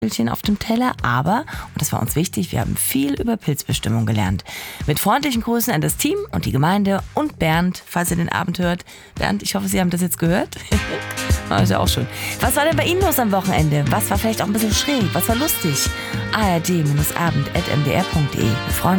auf dem Teller, aber, und das war uns wichtig, wir haben viel über Pilzbestimmung gelernt. Mit freundlichen Grüßen an das Team und die Gemeinde und Bernd, falls ihr den Abend hört. Bernd, ich hoffe, Sie haben das jetzt gehört. Ist ja auch schön. Was war denn bei Ihnen los am Wochenende? Was war vielleicht auch ein bisschen schräg? Was war lustig? ard-abend@mdr.de. Wir freuen uns.